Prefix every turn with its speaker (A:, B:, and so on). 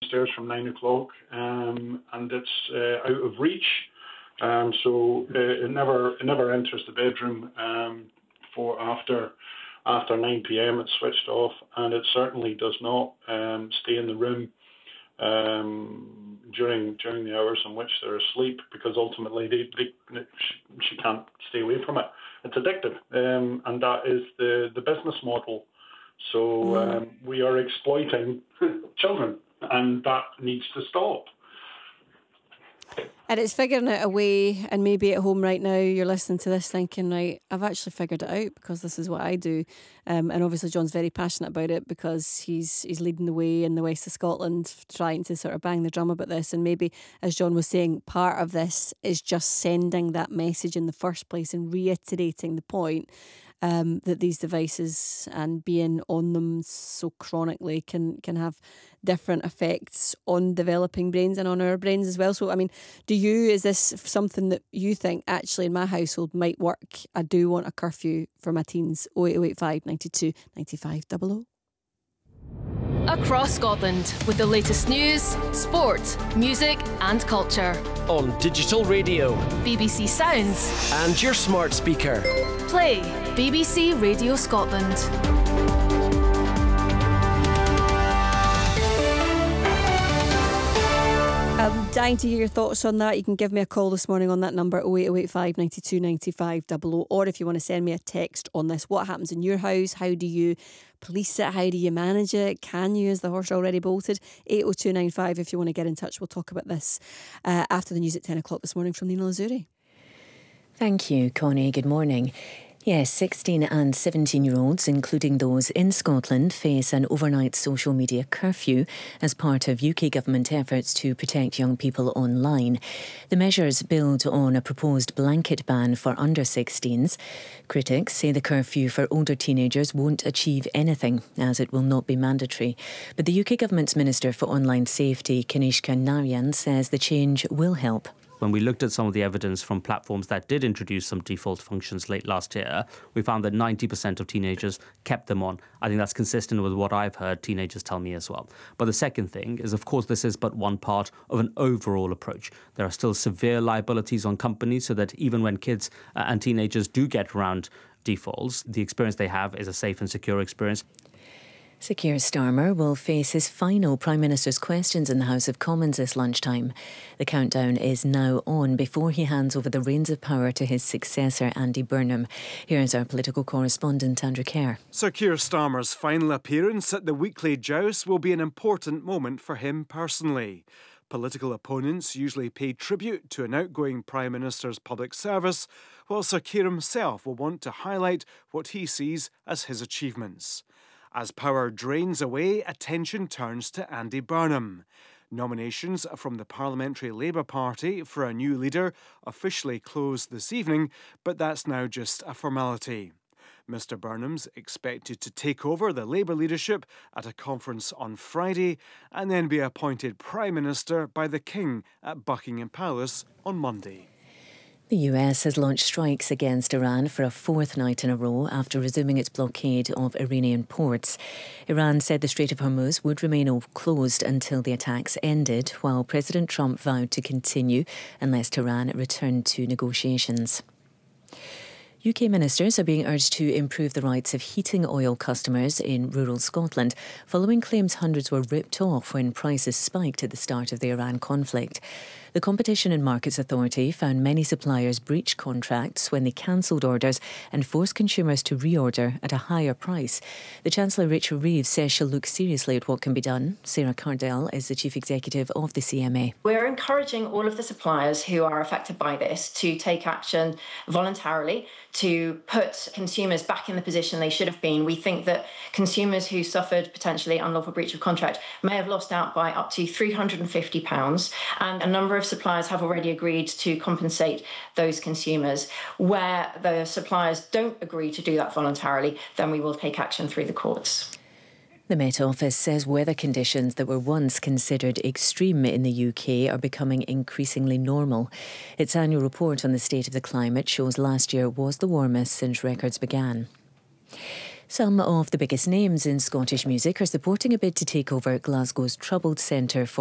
A: downstairs from 9 o'clock, and it's out of reach. So it never enters the bedroom for after 9 p.m. It's switched off, and it certainly does not stay in the room during the hours in which they're asleep, because ultimately she can't stay away from it. It's addictive, and that is the business model. So we are exploiting children, and that needs to stop.
B: And it's figuring it away, and maybe at home right now you're listening to this thinking, right, I've actually figured it out because this is what I do. And obviously John's very passionate about it because he's leading the way in the west of Scotland, trying to sort of bang the drum about this. And maybe, as John was saying, part of this is just sending that message in the first place and reiterating the point that these devices and being on them so chronically can have different effects on developing brains and on our brains as well. So, I mean, is this something that you think actually in my household might work? I do want a curfew for my teens. 08085 92 95 00.
C: Across Scotland with the latest news, sport, music and culture.
D: On digital radio,
C: BBC Sounds
D: and your smart speaker.
C: Play BBC Radio Scotland.
B: I'm dying to hear your thoughts on that. You can give me a call this morning on that number, 08085 92 95 00, or if you want to send me a text on this. What happens in your house? How do you police it? How do you manage it? Can you, as the horse already bolted? 80295 if you want to get in touch. We'll talk about this after the news at 10 o'clock this morning from Nina Lazuri.
E: Thank you, Connie. Good morning. Yes, 16 and 17-year-olds, including those in Scotland, face an overnight social media curfew as part of UK government efforts to protect young people online. The measures build on a proposed blanket ban for under 16s. Critics say the curfew for older teenagers won't achieve anything, as it will not be mandatory. But the UK government's Minister for Online Safety, Kanishka Narayan, says the change will help.
F: When we looked at some of the evidence from platforms that did introduce some default functions late last year, we found that 90% of teenagers kept them on. I think that's consistent with what I've heard teenagers tell me as well. But the second thing is, of course, this is but one part of an overall approach. There are still severe liabilities on companies so that even when kids and teenagers do get around defaults, the experience they have is a safe and secure experience.
E: Sir Keir Starmer will face his final Prime Minister's questions in the House of Commons this lunchtime. The countdown is now on before he hands over the reins of power to his successor, Andy Burnham. Here's our political correspondent, Andrew Kerr.
G: Sir Keir Starmer's final appearance at the weekly joust will be an important moment for him personally. Political opponents usually pay tribute to an outgoing Prime Minister's public service, while Sir Keir himself will want to highlight what he sees as his achievements. As power drains away, attention turns to Andy Burnham. Nominations from the Parliamentary Labour Party for a new leader officially closed this evening, but that's now just a formality. Mr Burnham's expected to take over the Labour leadership at a conference on Friday and then be appointed Prime Minister by the King at Buckingham Palace on Monday.
E: The US has launched strikes against Iran for a fourth night in a row after resuming its blockade of Iranian ports. Iran said the Strait of Hormuz would remain closed until the attacks ended, while President Trump vowed to continue unless Tehran returned to negotiations. UK ministers are being urged to improve the rights of heating oil customers in rural Scotland, following claims hundreds were ripped off when prices spiked at the start of the Iran conflict. The Competition and Markets Authority found many suppliers breached contracts when they cancelled orders and forced consumers to reorder at a higher price. The Chancellor, Rachel Reeves, says she'll look seriously at what can be done. Sarah Cardell is the Chief Executive of the CMA.
H: We're encouraging all of the suppliers who are affected by this to take action voluntarily to put consumers back in the position they should have been. We think that consumers who suffered potentially unlawful breach of contract may have lost out by up to £350, and a number of suppliers have already agreed to compensate those consumers. Where the suppliers don't agree to do that voluntarily, then we will take action through the courts.
E: The Met Office says weather conditions that were once considered extreme in the UK are becoming increasingly normal. Its annual report on the state of the climate shows last year was the warmest since records began. Some of the biggest names in Scottish music are supporting a bid to take over Glasgow's troubled centre for